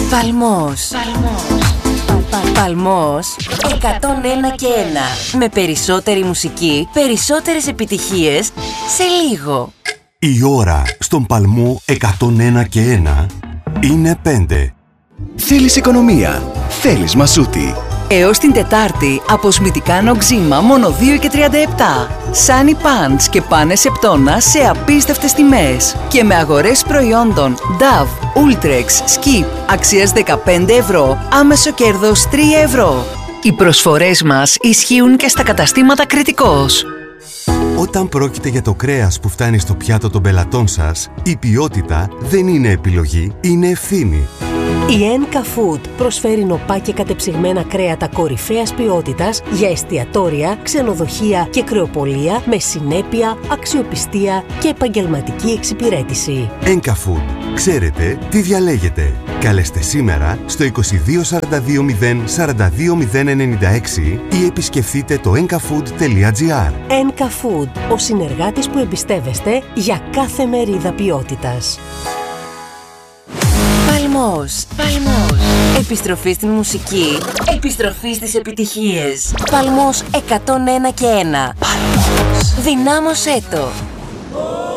Παλμός. Παλμός 101 και 1. Με περισσότερη μουσική, περισσότερες επιτυχίες σε λίγο. Η ώρα στον Παλμό 101 και 1 είναι 5. Θέλεις οικονομία, θέλεις μασούτη. Έως την Τετάρτη, αποσμητικά νοξίμα μόνο 2,37. Σάνι παντς και πάνες επτώνα σε απίστευτες τιμές. Και με αγορές προϊόντων Dove, Ultrex, Skip αξίας 15 ευρώ, άμεσο κέρδος 3 ευρώ. Οι προσφορές μας ισχύουν και στα καταστήματα Κρητικός. Όταν πρόκειται για το κρέας που φτάνει στο πιάτο των πελατών σας, η ποιότητα δεν είναι επιλογή, είναι ευθύνη. Η Enka Food προσφέρει νοπά και κατεψυγμένα κρέατα κορυφαίας ποιότητας για εστιατόρια, ξενοδοχεία και κρεοπολία με συνέπεια, αξιοπιστία και επαγγελματική εξυπηρέτηση. Enka Food. Ξέρετε τι διαλέγετε. Καλέστε σήμερα στο 2242 042 096 ή επισκεφτείτε το enkafood.gr. Enka Food, ο συνεργάτης που εμπιστεύεστε για κάθε μερίδα ποιότητας. Παλμός. Επιστροφή στην μουσική. Επιστροφή στις επιτυχίες. Παλμός 101 και 1. Παλμός. Δυνάμωσέ το.